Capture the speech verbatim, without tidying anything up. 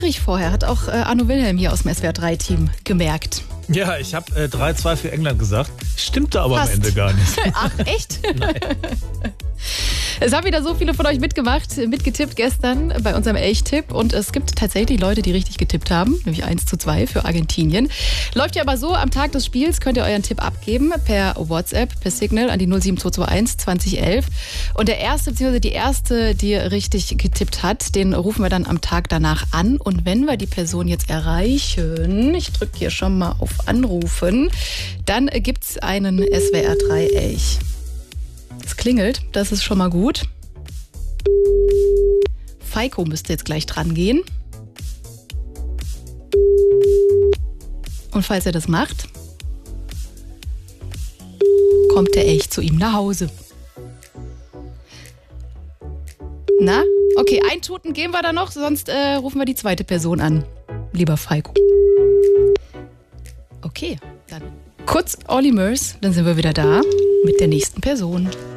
Vorher hat auch äh, Arno Wilhelm hier aus dem S W R drei Team gemerkt. Ja, ich habe äh, drei zwei für England gesagt. Stimmte aber Fast. am Ende gar nicht. Ach, echt? Nein. Es haben wieder so viele von euch mitgemacht, mitgetippt gestern bei unserem Elchtipp. Und es gibt tatsächlich Leute, die richtig getippt haben, nämlich eins zu zwei für Argentinien. Läuft ja aber so, am Tag des Spiels könnt ihr euren Tipp abgeben per WhatsApp, per Signal an die null sieben zwei zwei eins zwanzig elf. Und der Erste bzw. die Erste, die richtig getippt hat, den rufen wir dann am Tag danach an. Und wenn wir die Person jetzt erreichen, ich drücke hier schon mal auf Anrufen, dann gibt es einen S W R drei Elch. Es klingelt, das ist schon mal gut. Feiko müsste jetzt gleich dran gehen. Und falls er das macht, kommt der Elch zu ihm nach Hause. Na, okay, ein Tuten geben wir da noch, sonst äh, rufen wir die zweite Person an. Lieber Feiko. Okay, dann kurz Olli Murs, dann sind wir wieder da mit der nächsten Person.